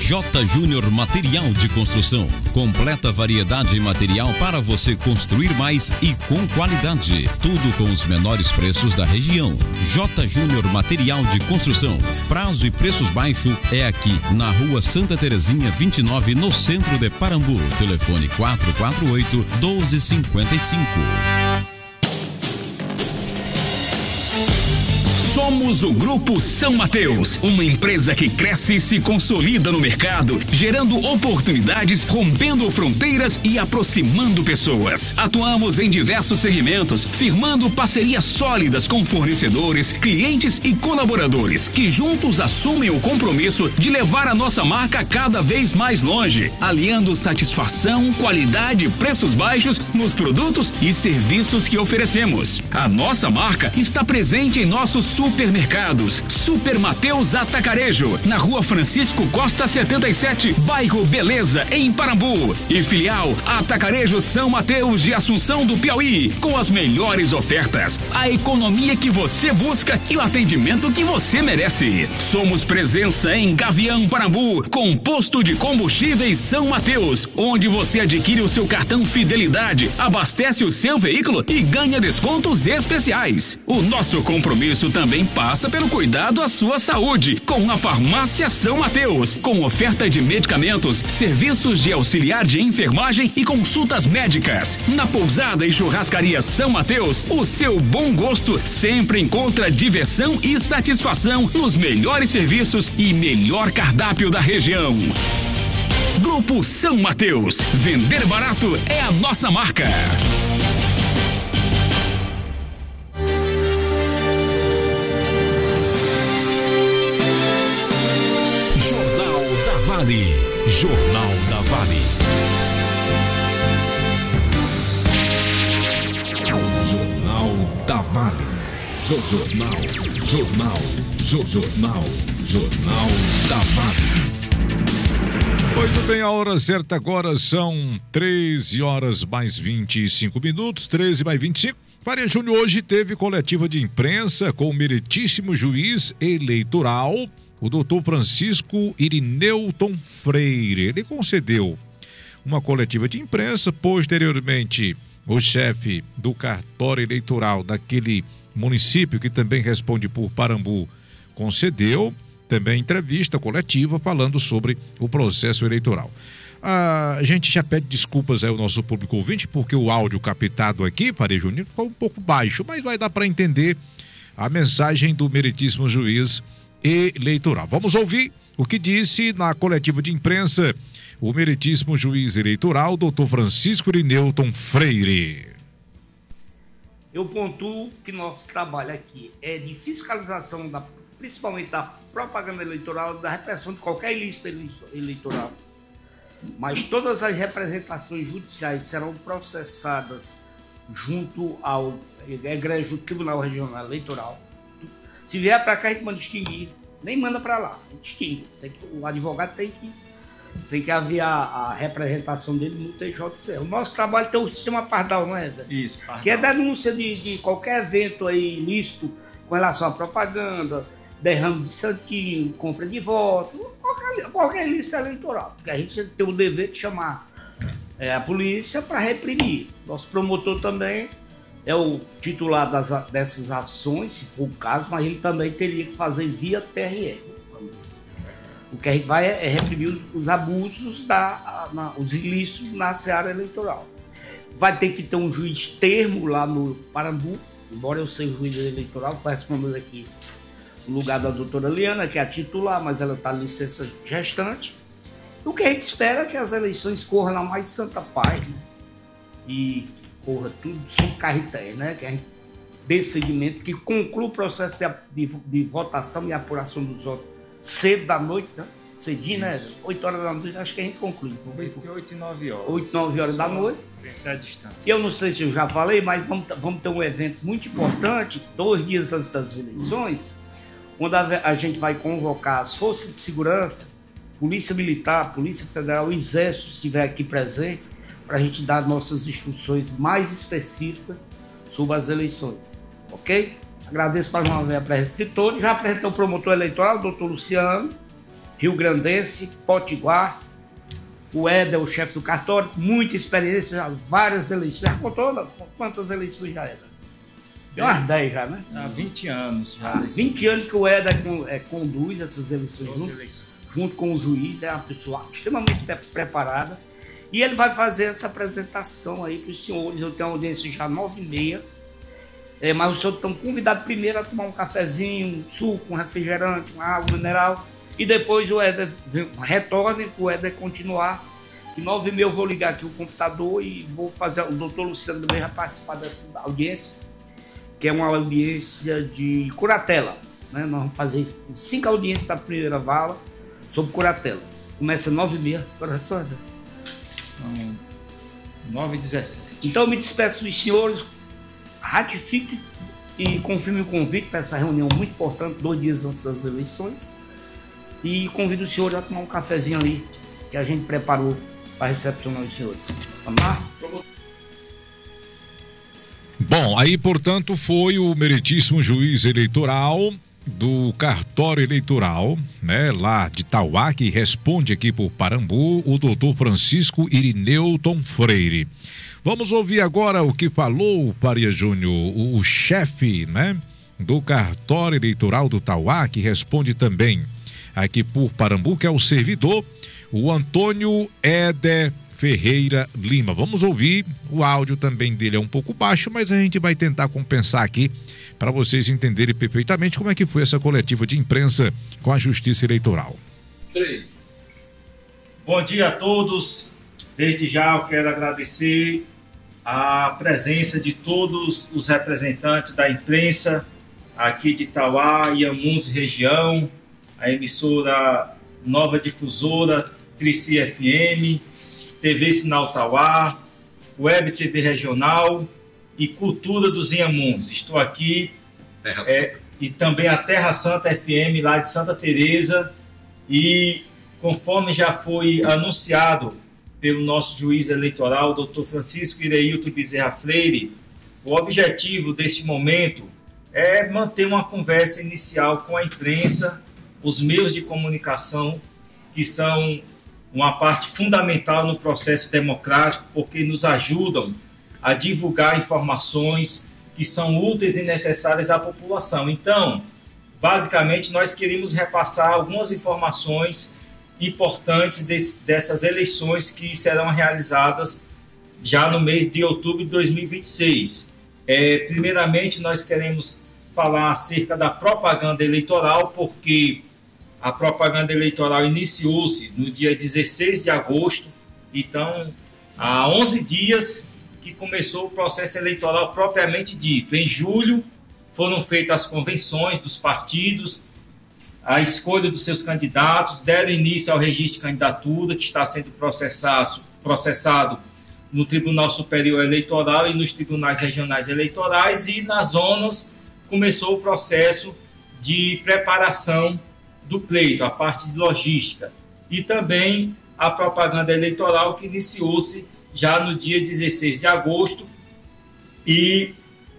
J. Júnior Material de Construção. Completa variedade de material para você construir mais e com qualidade. Tudo com os menores preços da região. J. Júnior Material de Construção. Prazo e preços baixos é aqui na Rua Santa Terezinha 29, no centro de Parambu. Telefone 448-1255. Somos o Grupo São Mateus, uma empresa que cresce e se consolida no mercado, gerando oportunidades, rompendo fronteiras e aproximando pessoas. Atuamos em diversos segmentos, firmando parcerias sólidas com fornecedores, clientes e colaboradores, que juntos assumem o compromisso de levar a nossa marca cada vez mais longe, aliando satisfação, qualidade e preços baixos nos produtos e serviços que oferecemos. A nossa marca está presente em nossos supermercados. Super Mateus Atacarejo, na Rua Francisco Costa 77, bairro Beleza, em Parambu. E filial Atacarejo São Mateus de Assunção do Piauí, com as melhores ofertas, a economia que você busca e o atendimento que você merece. Somos presença em Gavião, Parambu, com posto de combustíveis São Mateus, onde você adquire o seu cartão Fidelidade, abastece o seu veículo e ganha descontos especiais. O nosso compromisso também passa pelo cuidado à sua saúde, com a Farmácia São Mateus, com oferta de medicamentos, serviços de auxiliar de enfermagem e consultas médicas. Na pousada e churrascaria São Mateus, o seu bom gosto sempre encontra diversão e satisfação nos melhores serviços e melhor cardápio da região. Grupo São Mateus, vender barato é a nossa marca. Jornal da Vale. Jornal da Vale. Jornal da Vale. Muito bem, a hora certa agora são 13 horas mais 25 minutos, 13 mais 25. Faria Júnior hoje teve coletiva de imprensa com o meritíssimo juiz eleitoral, o doutor Francisco Irineuton Freire. Ele concedeu uma coletiva de imprensa. Posteriormente, o chefe do cartório eleitoral daquele município, que também responde por Parambu, concedeu também entrevista coletiva falando sobre o processo eleitoral. A gente já pede desculpas ao nosso público ouvinte, porque o áudio captado aqui, Faria Júnior, ficou um pouco baixo, mas vai dar para entender a mensagem do meritíssimo juiz eleitoral. Vamos ouvir o que disse na coletiva de imprensa o meritíssimo juiz eleitoral, doutor Francisco Irineuton Freire. Eu pontuo que nosso trabalho aqui é de fiscalização, principalmente da propaganda eleitoral, da repressão de qualquer ilícito eleitoral. Mas todas as representações judiciais serão processadas junto ao egrégio Tribunal Regional Eleitoral. Se vier para cá, a gente manda extinguir. Nem manda para lá, a gente extingue. O advogado tem que aviar a representação dele no TJC. O nosso trabalho tem o sistema Pardal, não é, Zé? Isso, Pardal. Que é denúncia de qualquer evento aí ilícito com relação à propaganda, derrame de santinho, compra de voto, qualquer ilícito eleitoral. Porque a gente tem o dever de chamar a polícia para reprimir. Nosso promotor também é o titular dessas ações, se for o caso, mas ele também teria que fazer via TRE. O que a gente vai é reprimir os abusos, os ilícitos na seara eleitoral. Vai ter que ter um juiz termo lá no Parambu, embora eu seja juiz eleitoral, participamos aqui no lugar da doutora Liana, que é a titular, mas ela está em licença gestante. O que a gente espera é que as eleições corram na mais santa paz, né? E corra tudo sem carretéis, né? Que a gente dê seguimento, que conclua o processo de votação e apuração dos votos cedo da noite, né? Cedinho, né? 8 horas da noite, acho que a gente conclui. 8 e 9 horas. 8 e 9 horas da noite. Vencer a distância. E eu não sei se eu já falei, mas vamos ter um evento muito importante, 2 dias antes das eleições, onde a gente vai convocar as forças de segurança, Polícia Militar, Polícia Federal, Exército, se estiver aqui presente, para a gente dar nossas instruções mais específicas sobre as eleições. Ok? Agradeço mais uma vez a presença de todos. Já apresentou o promotor eleitoral, o doutor Luciano, Rio Grandense, Potiguar. O Éder, o chefe do cartório, muita experiência, já várias eleições. Já contou quantas eleições já era? Tem umas 10 já, né? Há 20 anos. Já 20 anos que o Éder conduz essas eleições junto com o juiz. É uma pessoa extremamente preparada. E ele vai fazer essa apresentação aí para os senhores. Eu tenho audiência já 9h30. Mas os senhores estão convidados primeiro a tomar um cafezinho, um suco, um refrigerante, uma água mineral. E depois o Éder retorna para o Éder continuar. E 9h30 eu vou ligar aqui o computador e vou fazer. O doutor Luciano também vai participar dessa audiência, que é uma audiência de curatela. Né? Nós vamos fazer 5 audiências da primeira vala sobre curatela. Começa 9h30. São 9h17. Então eu me despeço dos senhores, ratifique e confirme o convite para essa reunião muito importante, 2 dias antes das eleições. E convido os senhores a tomar um cafezinho ali, que a gente preparou para recepcionar os senhores. Vamos lá? Bom, aí, portanto, foi o meritíssimo juiz eleitoral do cartório eleitoral, né, lá de Tauá, que responde aqui por Parambu, o doutor Francisco Irineuton Freire. Vamos ouvir agora o que falou, Faria Júnior, o chefe, né, do cartório eleitoral do Tauá, que responde também aqui por Parambu, que é o servidor, o Antônio Éder Ferreira Lima. Vamos ouvir, o áudio também dele é um pouco baixo, mas a gente vai tentar compensar aqui para vocês entenderem perfeitamente como é que foi essa coletiva de imprensa com a Justiça Eleitoral. Bom dia a todos. Desde já eu quero agradecer a presença de todos os representantes da imprensa aqui de Tauá, Inhamuns e região, a emissora Nova Difusora, Trici FM, TV Sinal Tauá, Web TV Regional e Cultura dos Inhamuns. Estou aqui e também a Terra Santa FM lá de Santa Teresa, e conforme já foi anunciado pelo nosso juiz eleitoral, Dr. Francisco Irineuton Bezerra Freire, o objetivo deste momento é manter uma conversa inicial com a imprensa, os meios de comunicação, que são uma parte fundamental no processo democrático, porque nos ajudam a divulgar informações que são úteis e necessárias à população. Então, basicamente, nós queríamos repassar algumas informações importantes dessas eleições que serão realizadas já no mês de outubro de 2026. Primeiramente, nós queremos falar acerca da propaganda eleitoral, porque a propaganda eleitoral iniciou-se no dia 16 de agosto, então há 11 dias que começou o processo eleitoral propriamente dito. Em julho foram feitas as convenções dos partidos, a escolha dos seus candidatos, deram início ao registro de candidatura, que está sendo processado no Tribunal Superior Eleitoral e nos tribunais regionais eleitorais, e nas zonas começou o processo de preparação do pleito, a parte de logística, e também a propaganda eleitoral, que iniciou-se já no dia 16 de agosto, e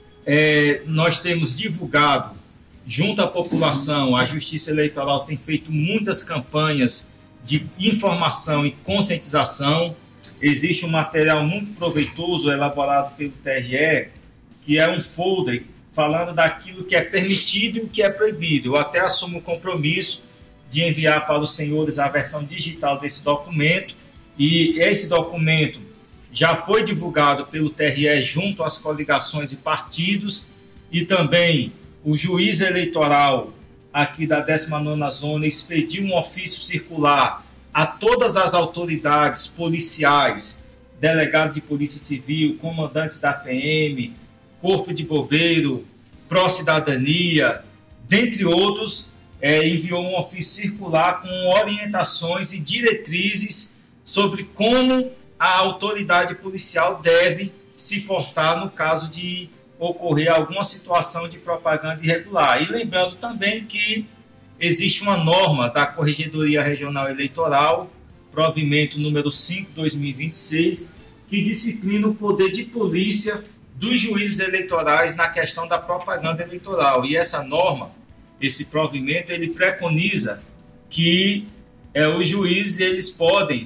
nós temos divulgado junto à população. A Justiça Eleitoral tem feito muitas campanhas de informação e conscientização. Existe um material muito proveitoso elaborado pelo TRE, que é um folder falando daquilo que é permitido e o que é proibido. Eu até assumo o compromisso de enviar para os senhores a versão digital desse documento, e esse documento já foi divulgado pelo TRE junto às coligações e partidos, e também o juiz eleitoral aqui da 19ª Zona expediu um ofício circular a todas as autoridades policiais, delegado de Polícia Civil, comandantes da PM, Corpo de Bombeiro, Pró-Cidadania, dentre outros, enviou um ofício circular com orientações e diretrizes sobre como a autoridade policial deve se portar no caso de ocorrer alguma situação de propaganda irregular. E lembrando também que existe uma norma da Corregedoria Regional Eleitoral, provimento número 5/2026, que disciplina o poder de polícia dos juízes eleitorais na questão da propaganda eleitoral. E essa norma, esse provimento, ele preconiza que os juízes eles podem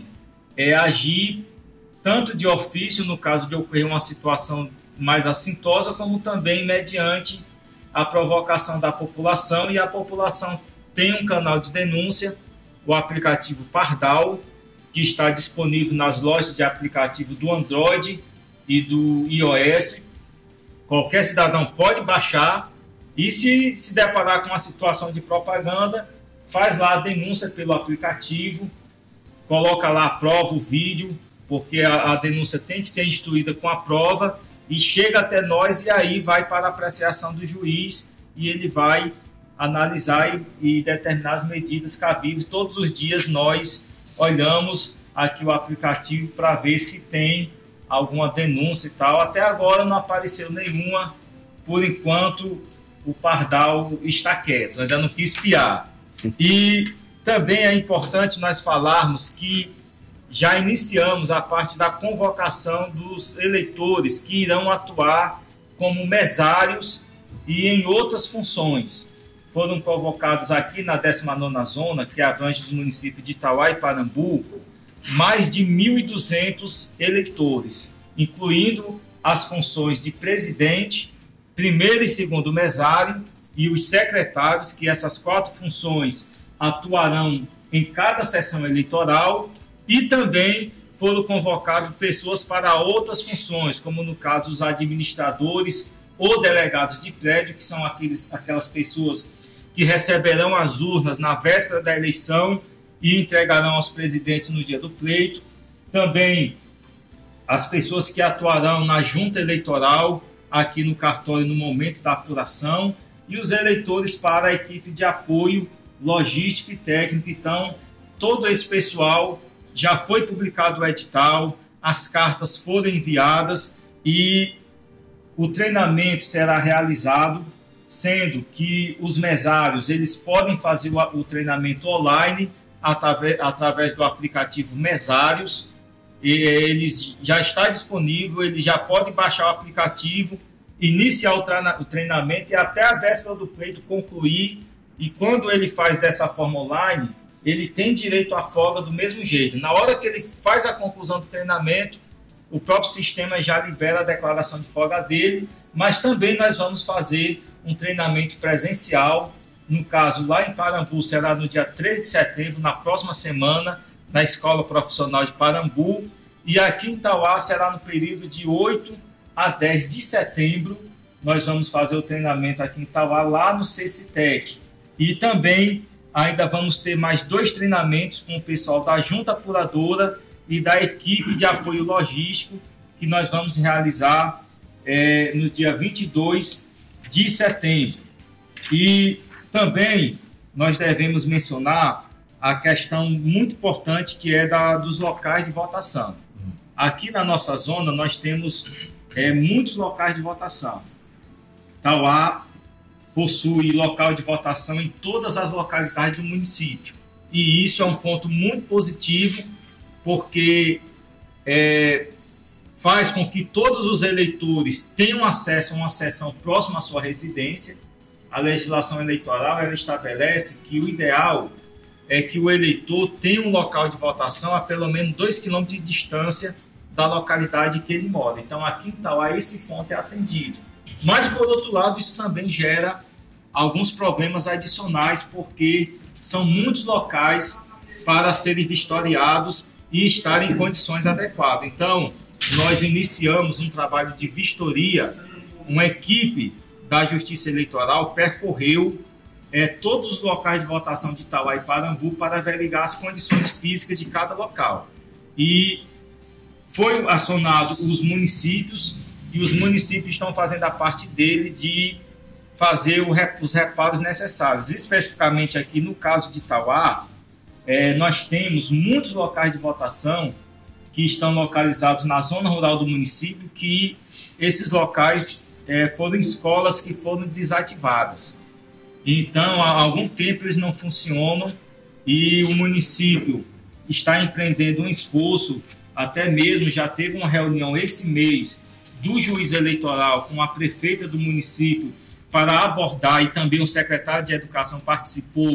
agir tanto de ofício, no caso de ocorrer uma situação mais assintosa, como também mediante a provocação da população, e a população tem um canal de denúncia, o aplicativo Pardal, que está disponível nas lojas de aplicativo do Android e do iOS. Qualquer cidadão pode baixar e, se deparar com uma situação de propaganda, faz lá a denúncia pelo aplicativo, coloca lá a prova, o vídeo, porque a denúncia tem que ser instruída com a prova, e chega até nós, e aí vai para a apreciação do juiz, e ele vai analisar e determinar as medidas cabíveis. Todos os dias nós olhamos aqui o aplicativo para ver se tem alguma denúncia e tal. Até agora não apareceu nenhuma, por enquanto o Pardal está quieto, ainda não quis piar. E também é importante nós falarmos que já iniciamos a parte da convocação dos eleitores que irão atuar como mesários e em outras funções. Foram convocados aqui na 19ª Zona, que abrange os municípios de Itauá e Parambu, mais de 1.200 eleitores, incluindo as funções de presidente, primeiro e segundo mesário, e os secretários, que essas 4 funções atuarão em cada sessão eleitoral, e também foram convocados pessoas para outras funções, como no caso os administradores ou delegados de prédio, que são aquelas pessoas que receberão as urnas na véspera da eleição e entregarão aos presidentes no dia do pleito. Também as pessoas que atuarão na junta eleitoral, aqui no cartório no momento da apuração, e os eleitores para a equipe de apoio logístico e técnico. Então, todo esse pessoal, já foi publicado o edital, as cartas foram enviadas e o treinamento será realizado, sendo que os mesários eles podem fazer o treinamento online através do aplicativo Mesários. Ele já está disponível, ele já pode baixar o aplicativo, iniciar o treinamento e até a véspera do pleito concluir. E quando ele faz dessa forma online, ele tem direito à folga do mesmo jeito. Na hora que ele faz a conclusão do treinamento, o próprio sistema já libera a declaração de folga dele, mas também nós vamos fazer um treinamento presencial. No caso, lá em Parambu, será no dia 3 de setembro, na próxima semana, na Escola Profissional de Parambu. E aqui em Itauá será no período de 8 a 10 de setembro. Nós vamos fazer o treinamento aqui em Itauá, lá no CCTEC. E também ainda vamos ter mais 2 treinamentos com o pessoal da Junta Apuradora e da equipe de apoio logístico, que nós vamos realizar no dia 22 de setembro. E também nós devemos mencionar a questão muito importante, que é dos locais de votação. Aqui na nossa zona nós temos muitos locais de votação. Itauá possui local de votação em todas as localidades do município. E isso é um ponto muito positivo, porque faz com que todos os eleitores tenham acesso a uma sessão próxima à sua residência. A legislação eleitoral ela estabelece que o ideal é que o eleitor tenha um local de votação a pelo menos 2 km de distância da localidade que ele mora. Então, aqui em Itauá, esse ponto é atendido. Mas, por outro lado, isso também gera alguns problemas adicionais, porque são muitos locais para serem vistoriados e estarem em condições adequadas. Então, nós iniciamos um trabalho de vistoria. Uma equipe da Justiça Eleitoral percorreu todos os locais de votação de Itauá e Parambu para averiguar as condições físicas de cada local. E foi acionado os municípios, e os municípios estão fazendo a parte deles de fazer os reparos necessários. Especificamente aqui no caso de Itauá, nós temos muitos locais de votação que estão localizados na zona rural do município, que esses locais foram escolas que foram desativadas. Então, há algum tempo eles não funcionam e o município está empreendendo um esforço, até mesmo já teve uma reunião esse mês do juiz eleitoral com a prefeita do município para abordar, e também o secretário de Educação participou,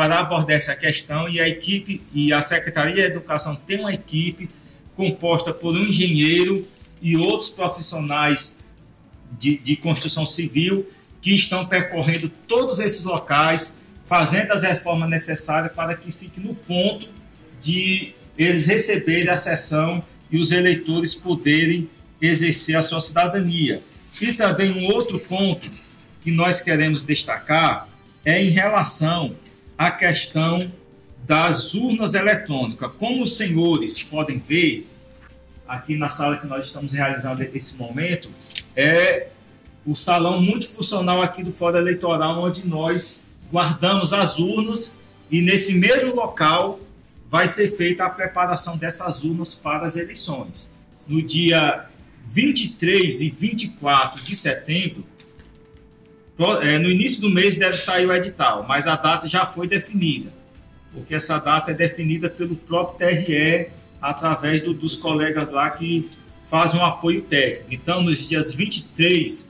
para abordar essa questão, e a equipe e a Secretaria de Educação tem uma equipe composta por um engenheiro e outros profissionais de construção civil que estão percorrendo todos esses locais, fazendo as reformas necessárias para que fique no ponto de eles receberem a sessão e os eleitores poderem exercer a sua cidadania. E também um outro ponto que nós queremos destacar é em relação à questão das urnas eletrônicas. Como os senhores podem ver, aqui na sala que nós estamos realizando nesse momento, é o salão multifuncional aqui do Fórum Eleitoral, onde nós guardamos as urnas, e nesse mesmo local vai ser feita a preparação dessas urnas para as eleições. No dia 23 e 24 de setembro, no início do mês deve sair o edital, mas a data já foi definida, porque essa data é definida pelo próprio TRE, através dos colegas lá que fazem um apoio técnico. Então, nos dias 23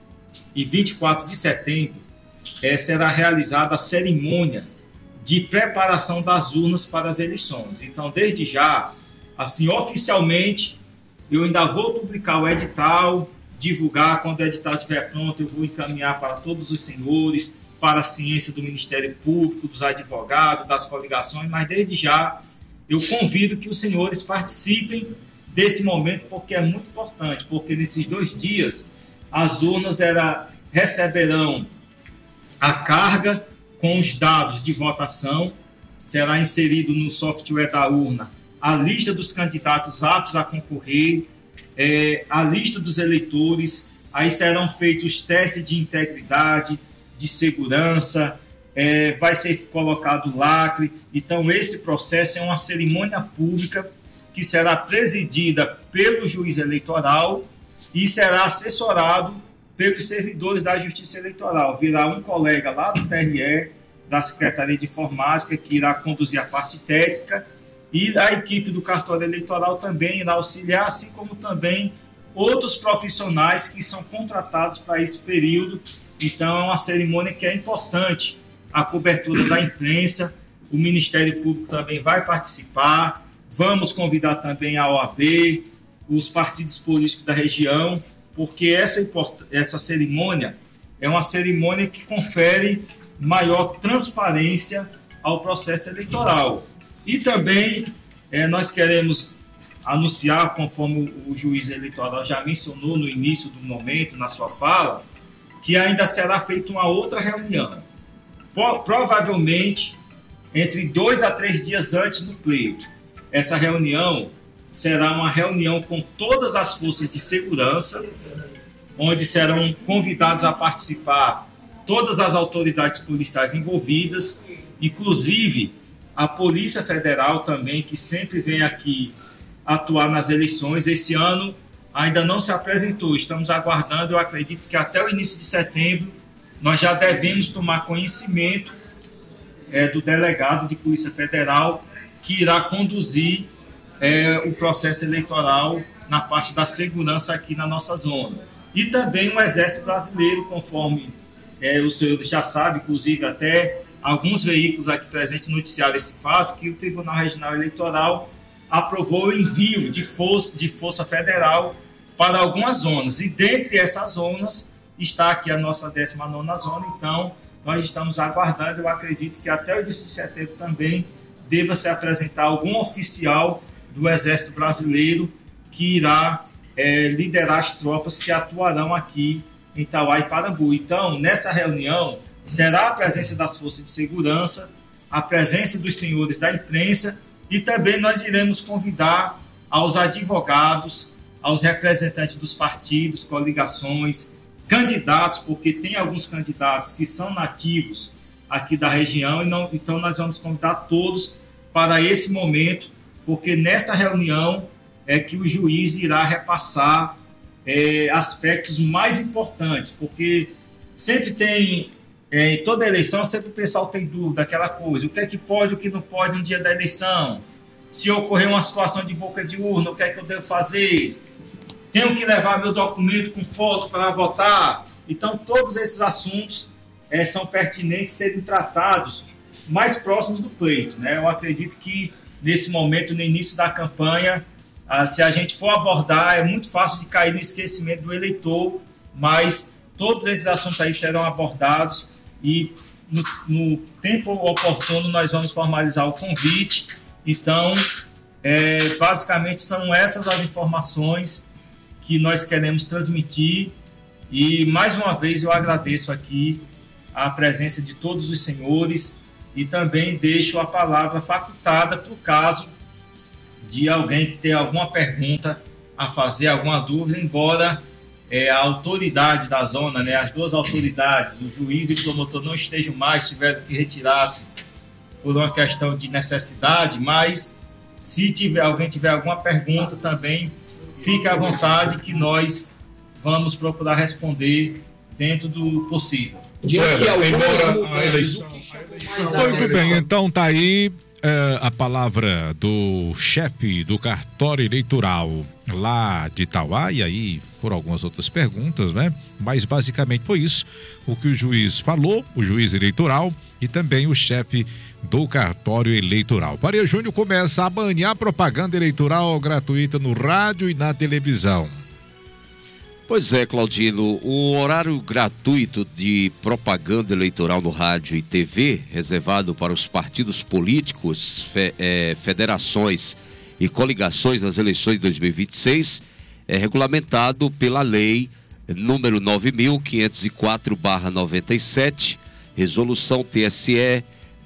e 24 de setembro, será realizada a cerimônia de preparação das urnas para as eleições. Então, desde já, assim, oficialmente, eu ainda vou publicar o edital, divulgar. Quando o edital estiver pronto, eu vou encaminhar para todos os senhores, para a ciência do Ministério Público, dos advogados, das coligações, mas desde já eu convido que os senhores participem desse momento, porque é muito importante, porque nesses 2 dias as urnas receberão a carga com os dados de votação, será inserido no software da urna a lista dos candidatos aptos a concorrer, a lista dos eleitores, aí serão feitos testes de integridade, de segurança, vai ser colocado lacre. Então, esse processo é uma cerimônia pública que será presidida pelo juiz eleitoral e será assessorado pelos servidores da Justiça Eleitoral. Virá um colega lá do TRE, da Secretaria de Informática, que irá conduzir a parte técnica, e a equipe do cartório eleitoral também irá auxiliar, assim como também outros profissionais que são contratados para esse período. Então, é uma cerimônia que é importante. A cobertura da imprensa, o Ministério Público também vai participar, vamos convidar também a OAB, os partidos políticos da região, porque essa cerimônia é uma cerimônia que confere maior transparência ao processo eleitoral. E também nós queremos anunciar, conforme o juiz eleitoral já mencionou no início do momento, na sua fala, que ainda será feita uma outra reunião. Provavelmente entre 2 a 3 dias antes do pleito. Essa reunião será uma reunião com todas as forças de segurança, onde serão convidados a participar todas as autoridades policiais envolvidas, inclusive a Polícia Federal também, que sempre vem aqui atuar nas eleições. Esse ano ainda não se apresentou, estamos aguardando. Eu acredito que até o início de setembro nós já devemos tomar conhecimento do delegado de Polícia Federal que irá conduzir o processo eleitoral na parte da segurança aqui na nossa zona. E também o Exército Brasileiro, conforme os senhores já sabem, inclusive até alguns veículos aqui presentes noticiaram esse fato, que o Tribunal Regional Eleitoral aprovou o envio de força federal para algumas zonas. E dentre essas zonas está aqui a nossa 19ª zona. Então, nós estamos aguardando. Eu acredito que até o início de setembro também deva se apresentar algum oficial do Exército Brasileiro que irá liderar as tropas que atuarão aqui em Tauá e Parambu. Então, nessa reunião, terá a presença das forças de segurança, a presença dos senhores da imprensa, e também nós iremos convidar aos advogados, aos representantes dos partidos, coligações, candidatos, porque tem alguns candidatos que são nativos aqui da região, então nós vamos convidar todos para esse momento, porque nessa reunião é que o juiz irá repassar aspectos mais importantes, porque sempre tem, em toda eleição, sempre o pessoal tem dúvida, aquela coisa, o que é que pode, o que não pode no dia da eleição, se ocorrer uma situação de boca de urna, o que é que eu devo fazer, tenho que levar meu documento com foto para votar. Então, todos esses assuntos são pertinentes serem tratados mais próximos do pleito, né? Eu acredito que nesse momento, no início da campanha, se a gente for abordar, é muito fácil de cair no esquecimento do eleitor, mas todos esses assuntos aí serão abordados e no tempo oportuno nós vamos formalizar o convite. Então, basicamente são essas as informações que nós queremos transmitir, e mais uma vez eu agradeço aqui a presença de todos os senhores e também deixo a palavra facultada para o caso de alguém ter alguma pergunta a fazer, alguma dúvida, embora a autoridade da zona, né, as duas autoridades, o juiz e o promotor não estejam mais, tiveram que retirar-se por uma questão de necessidade, mas se alguém tiver alguma pergunta também, fique à vontade que nós vamos procurar responder dentro do possível. Diante de algumas mudanças, Muito bem, então tá aí a palavra do chefe do cartório eleitoral lá de Itauá, e aí por algumas outras perguntas, né? Mas basicamente foi isso o que o juiz falou, o juiz eleitoral e também o chefe do cartório eleitoral. Faria Júnior começa a banhar propaganda eleitoral gratuita no rádio e na televisão. Pois é, Claudino, o horário gratuito de propaganda eleitoral no rádio e TV, reservado para os partidos políticos, federações e coligações nas eleições de 2026, é regulamentado pela lei número 9.504/97, resolução TSE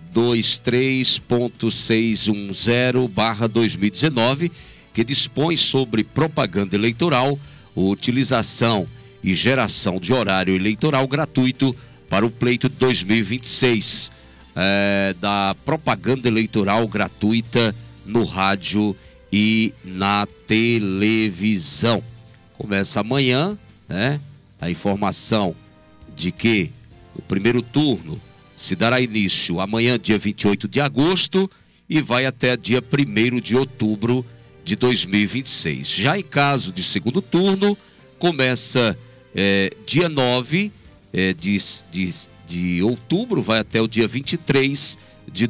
23.610/2019, que dispõe sobre propaganda eleitoral, utilização e geração de horário eleitoral gratuito para o pleito de 2026, da propaganda eleitoral gratuita no rádio e na televisão. Começa amanhã, né? A informação de que o primeiro turno se dará início amanhã, dia 28 de agosto, e vai até dia 1º de outubro de 2026. Já em caso de segundo turno, começa dia 9 de outubro, vai até o dia 23 de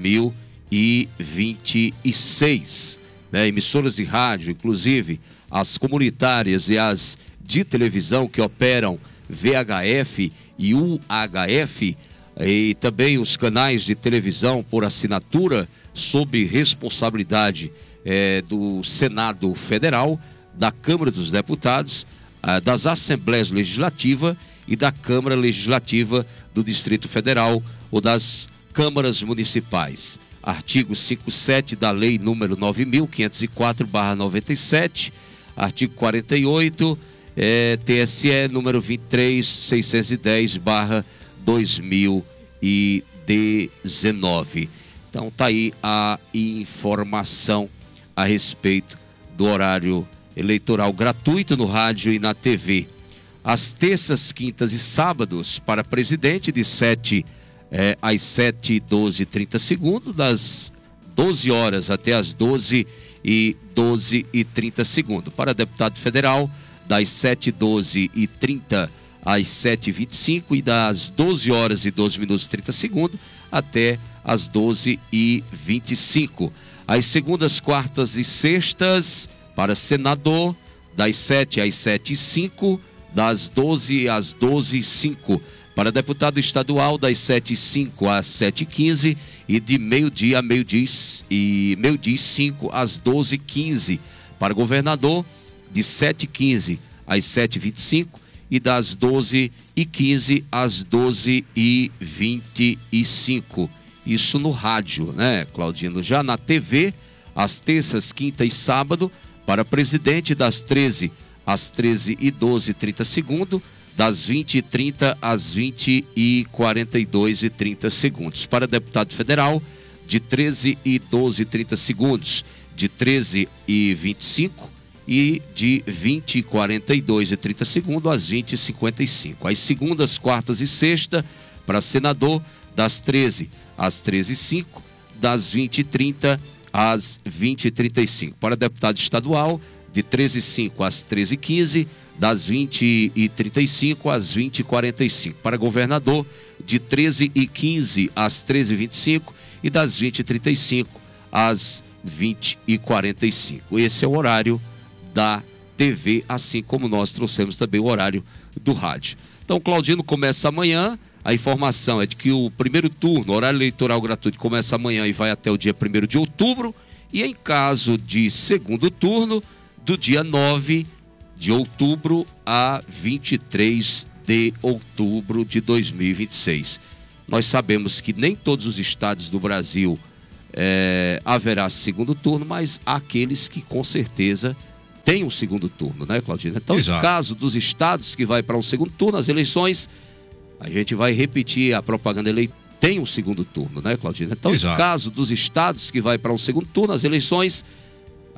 2026. Né? Emissoras de rádio, inclusive as comunitárias e as de televisão que operam VHF e UHF, e também os canais de televisão por assinatura sob responsabilidade do Senado Federal, da Câmara dos Deputados, das Assembleias Legislativas e da Câmara Legislativa do Distrito Federal ou das câmaras municipais. Artigo 57 da Lei número 9.504/97, artigo 48, TSE número 23.610/2019. Então tá aí a informação a respeito do horário eleitoral gratuito no rádio e na TV. Às terças, quintas e sábados, para presidente, de 7 às 7h12:30, das 12 horas até as 12h12:30. Para deputado federal, das 7h12:30 às 7h25 e das 12 horas e 12 minutos e 30 segundos até as 12h25. Às segundas, quartas e sextas, para senador, das 7 às 7h05, das 12 às 12h05. Para deputado estadual, das 7h05 às 7h15 e de meio-dia a meio-dia/5 às 12h15. Para governador, de 7h15 às 7h25 e das 12h15 às 12h25. Isso no rádio, né, Claudino? Já na TV, às terças, quinta e sábado, para presidente, das 13 às 13h12:30, das 20h30 às 20h42:30. Para deputado federal, de 13h12:30, de 13h25 e de 20h42:30 às 20h55. Às segundas, quartas e sexta, para senador, das 13 às 13h05, das 20h30 às 20h35. Para deputado estadual, de 13h05 às 13h15, das 20h35 às 20h45. Para governador, de 13h15 às 13h25 e das 20h35 às 20h45. Esse é o horário da TV, assim como nós trouxemos também o horário do rádio. Então, Claudino, começa amanhã. A informação é de que o primeiro turno, horário eleitoral gratuito, começa amanhã e vai até o dia 1º de outubro. E em caso de segundo turno, do dia 9 de outubro a 23 de outubro de 2026. Nós sabemos que nem todos os estados do Brasil haverá segundo turno, mas há aqueles que com certeza têm um segundo turno, né, Claudino? Então, Exato. no caso dos estados que vai para um segundo turno, as eleições, a gente vai repetir a propaganda eleitoral. Tem um segundo turno, né, Claudino? Então, Exato. no caso dos estados que vai para um segundo turno, as eleições,